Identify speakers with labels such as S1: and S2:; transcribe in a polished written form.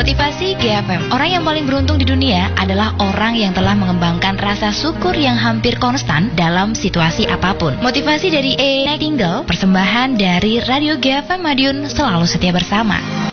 S1: Motivasi GFM. Orang yang paling beruntung di dunia adalah orang yang telah mengembangkan rasa syukur yang hampir konstan dalam situasi apapun. Motivasi dari A. Nightingale, persembahan dari Radio GFM Madiun, selalu setia bersama.